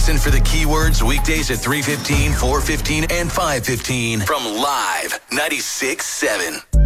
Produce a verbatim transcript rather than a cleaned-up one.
Listen for the keywords weekdays at three fifteen, four fifteen, and five fifteen from Live ninety-six point seven.